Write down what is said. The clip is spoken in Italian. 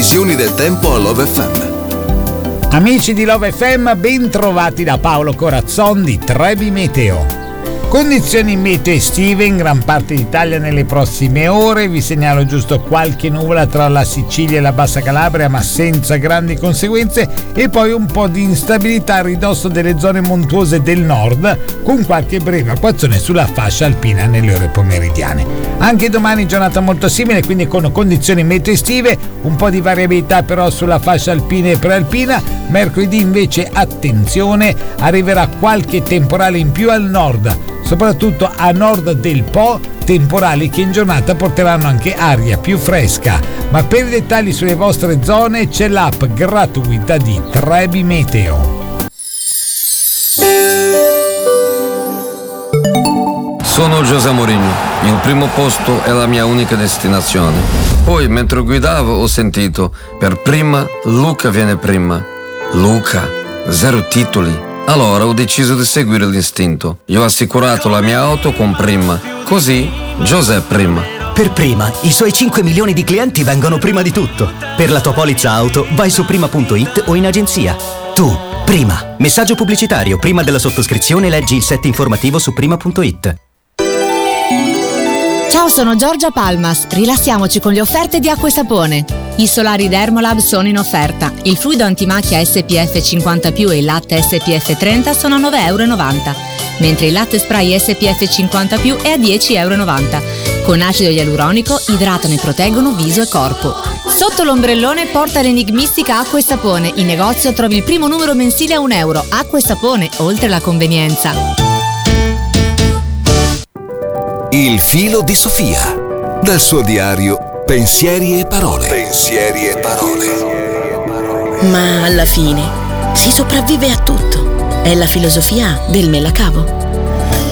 previsioni del tempo a Love FM. Amici di Love FM, ben trovati da Paolo Corazzon di Trebi Meteo. Condizioni meteo estive in gran parte d'Italia nelle prossime ore. Vi segnalo giusto qualche nuvola tra la Sicilia e la Bassa Calabria, ma senza grandi conseguenze, e poi un po' di instabilità a ridosso delle zone montuose del nord, con qualche breve acquazzone sulla fascia alpina nelle ore pomeridiane. Anche domani giornata molto simile, quindi con condizioni meteo estive, un po' di variabilità però sulla fascia alpina e prealpina. Mercoledì invece attenzione, arriverà qualche temporale in più al nord, soprattutto a nord del Po, temporali che in giornata porteranno anche aria più fresca. Ma per i dettagli sulle vostre zone c'è l'app gratuita di Trebi Meteo. Sono José Mourinho, il primo posto è la mia unica destinazione. Poi mentre guidavo ho sentito, per prima Luca viene prima. Luca, 0 titoli. Allora ho deciso di seguire l'istinto. Io ho assicurato la mia auto con Prima. Così, José prima. Per Prima, i suoi 5 milioni di clienti vengono prima di tutto. Per la tua polizza auto, vai su prima.it o in agenzia. Tu, Prima. Messaggio pubblicitario. Prima della sottoscrizione leggi il set informativo su prima.it. Ciao, sono Giorgia Palmas. Rilassiamoci con le offerte di Acqua e Sapone. I solari Dermolab sono in offerta. Il fluido antimacchia SPF 50+, e il latte SPF 30 sono a €9,90, mentre il latte spray SPF 50+ è a €10,90. Con acido ialuronico idratano e proteggono viso e corpo. Sotto l'ombrellone porta l'enigmistica Acqua e Sapone. In negozio trovi il primo numero mensile a €1. Acqua e Sapone, oltre la convenienza. Il filo di Sofia. Dal suo diario Pensieri e parole. Pensieri e parole. Ma alla fine si sopravvive a tutto. È la filosofia del me la cavo.